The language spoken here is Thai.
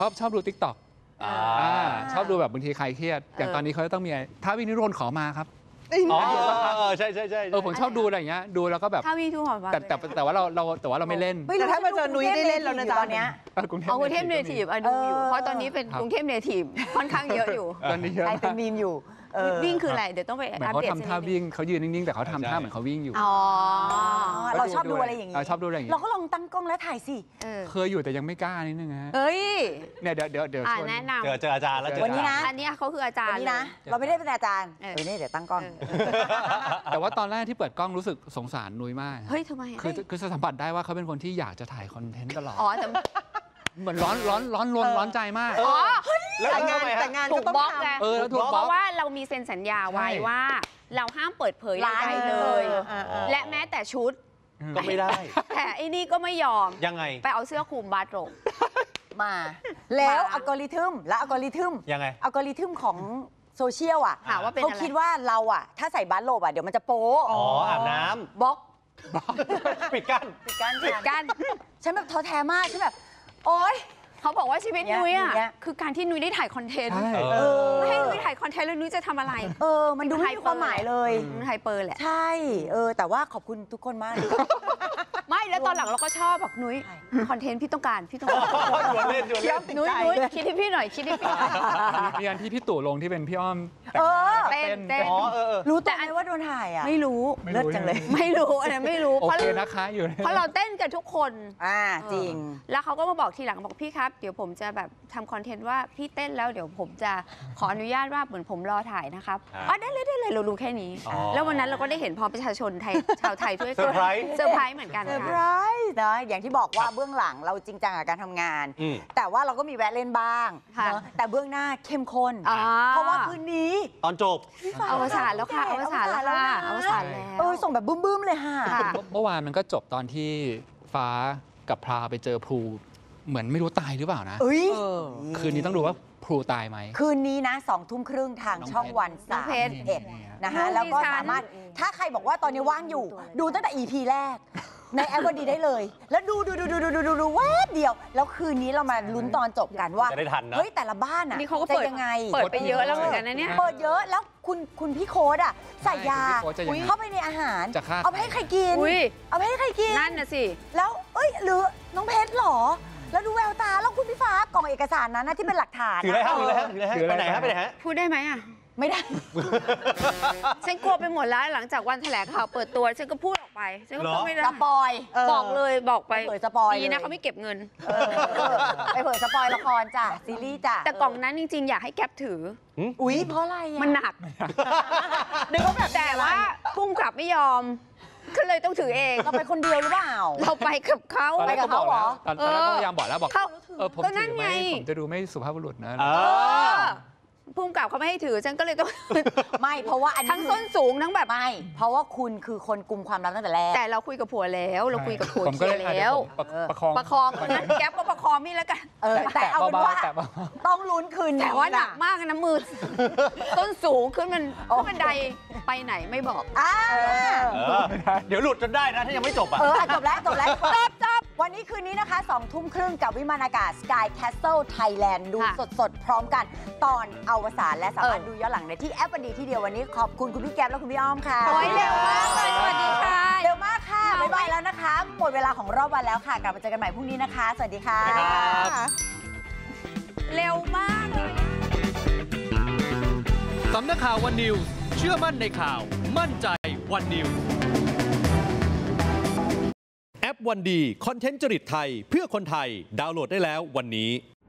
ชอบดู TikTok ชอบดูแบบบางทีใครเครียดอย่างตอนนี้เขาจะต้องมีถ้าวินิโรนขอมาครับอ๋อใช่ผมชอบดูอะไรอย่างเงี้ยดูแล้วก็แบบถ้าวินิโรนขอมาแต่ว่าเราไม่เล่นแต่ถ้ามาเจอนุ้ยได้เล่นแล้วนะตอนเนี้ยกรุงเทพเนทีฟดูอยู่เพราะตอนนี้เป็นกรุงเทพเนทีฟค่อนข้างเยอะอยู่ตอนนี้เยอะเป็นมีมอยู่วิ่งคืออะไรเดี๋ยวต้องไปอัปเดตเขาทำท่าวิ่งเขายืนนิ่งๆแต่เขาทำท่าเหมือนเขาวิ่งอยู่เราชอบดูอะไรอย่างงี้ชอบดูอะไรอย่างงี้เราก็ลองตั้งกล้องแล้วถ่ายสิเคยอยู่แต่ยังไม่กล้านิดนึงฮะเนี่ยเดี๋ยวแนะนำเจออาจารย์แล้ววันนี้นะอันนี้เขาคืออาจารย์วันนี้นะเราไม่ได้เป็นอาจารย์นี่เดี๋ยวตั้งกล้องแต่ว่าตอนแรกที่เปิดกล้องรู้สึกสงสารนุ้ยมากเฮ้ยทำไมคือสัมผัสได้ว่าเขาเป็นคนที่อยากจะถ่ายคอนเทนต์ตลอดแต่เหมือนร้อนใจมากแล้วแต่งานถูกบล็อกไงเพราะว่าเรามีเซ็นสัญญาไว้ว่าเราห้ามเปิดเผยอะไรเลยและแม้แต่ชุดก็ไม่ได้แต่ไอ้นี่ก็ไม่ยอมยังไงไปเอาเสื้อคลุมบาดรงมาแล้วอัลกอริทึมยังไงอัลกอริทึมของโซเชียลอ่ะเขาคิดว่าเราอ่ะถ้าใส่บาสโลบอ่ะเดี๋ยวมันจะโป๊อาบน้ำบล็อกปิดกั้นฉันแบบท้อแท้มากฉันแบบโอ๊ยเขาบอกว่าชีวิตนุ้ยอ่ะคือการที่นุ้ยได้ถ่ายคอนเทนต์ไม่ให้นุ้ยถ่ายคอนเทนต์แล้วนุ้ยจะทำอะไรมันดูไม่มีความหมายเลยไฮเปอร์แหละใช่แต่ว่าขอบคุณทุกคนมากไม่แล้วตอนหลังเราก็ชอบบอกนุ้ยคอนเทนต์พี่ต้องการนุ้ยคิดให้พี่หน่อยมีอันที่พี่ตู่ลงที่เป็นพี่อ้อมเต้นรู้แต่อันว่าโดนถ่ายอ่ะไม่รู้เลิศจังเลยไม่รู้อันนั้นไม่รู้โอเคนะคะอยู่เพราะเราเต้นกันทุกคนจริงแล้วเขาก็มาบอกทีหลังบอกพี่ครับเดี๋ยวผมจะแบบทำคอนเทนต์ว่าพี่เต้นแล้วเดี๋ยวผมจะขออนุญาตว่าเหมือนผมรอถ่ายนะครับได้เลยเรารู้แค่นี้แล้ววันนั้นเราก็ได้เห็นพอประชาชนไทยชาวไทยด้วยเซอร์ไพรส์เหมือนกันเซอร์ไพรส์นะอย่างที่บอกว่าเบื้องหลังเราจริงจังกับการทำงานแต่ว่าเราก็มีแวะเล่นบ้างแต่เบื้องหน้าเข้มข้นเพราะว่าคืนนี้ตอนจบอวสานแล้วค่ะอวสานแล้วส่งแบบบึ้มเลยค่ะเมื่อวานมันก็จบตอนที่ฟ้ากับพราไปเจอพลูเหมือนไม่รู้ตายหรือเปล่านะคืนนี้ต้องดูว่าพลูตายไหมคืนนี้นะ20:30ทางช่องวัน31นะคะแล้วก็สามารถถ้าใครบอกว่าตอนนี้ว่างอยู่ดูตั้งแต่ EP แรกในแอปวันดีได้เลยแล้วดูแวบเดียวแล้วคืนนี้เรามาลุ้นตอนจบกันว่าเฮ้ยแต่ละบ้านอ่ะนี่เขาก็เปิดยังไงเปิดไปเยอะแล้วเหมือนกันนะเนี่ยเปิดเยอะแล้วคุณพี่โค้ดอ่ะใส่ยาเข้าไปในอาหารเอาไปให้ใครกินเอาไปให้ใครกินนั่นน่ะสิแล้วหรือน้องเพชรหรอแล้วดูแววตาแล้วคุณพี่ฟ้ากล่องเอกสารนั้นนะที่เป็นหลักฐานถืออะไรไปไหนฮะพูดได้ไหมอ่ะไม่ได้ฉันกลัวไปหมดแล้วหลังจากวันแถลงข่าวเปิดตัวฉันก็พูดออกไปฉันก็พูดไม่ได้สปอยบอกเลยบอกไปเผยสปอยดีนะเขาไม่เก็บเงินไปเผยสปอยละครจ้ะซีรีส์จ้ะแต่กล่องนั้นจริงๆอยากให้แก๊ปถืออุ๊ยเพราะอะไรมันหนักแต่ว่าพุ่งกลับไม่ยอมก็เลยต้องถือเองเราไปคนเดียวหรือเปล่าเราไปกับเขาไปกับเขาเหรอตอนแรกก็พยายามบอกแล้วบอกผมถือไหมผมจะดูไม่สุภาพบุรุษนะพุ่งกลับเขาไม่ให้ถือฉันก็เลยต้องไม่เพราะว่าทั้งส้นสูงทั้งแบบไม่เพราะว่าคุณคือคนกุมความลับตั้งแต่แรกแต่เราคุยกับผัวแล้วเราคุยกับผัวเคลียร์แล้วประคองงั้นแก๊ปก็ประคองนี่แล้วกันแต่เอาเป็นว่าต้องลุ้นคืนแต่ว่าหนักมากนะมือต้นสูงขึ้นมันบันไดไปไหนไม่บอกเดี๋ยวหลุดจนได้นะถ้ายังไม่จบจบแล้ววันนี้คืนนี้นะคะ20:30กับวิมานอากาศ Sky Castle Thailand ดูสดๆพร้อมกันตอนอวสานและสามารถดูย้อนหลังได้ที่แอปวันดีที่เดียววันนี้ขอบคุณคุณพี่แก๊ปและคุณพี่อ้อมค่ะโอ้ยเร็วมากเลยสวัสดีค่ะเร็วมากค่ะบ๊ายบายแล้วนะคะหมดเวลาของรอบวันแล้วค่ะกลับมาเจอกันใหม่พรุ่งนี้นะคะสวัสดีค่ะเร็วมากเลยสำนักข่าววันนิวเชื่อมั่นในข่าวมั่นใจวันนิวแอปวันดีคอนเทนต์จริตไทยเพื่อคนไทยดาวน์โหลดได้แล้ววันนี้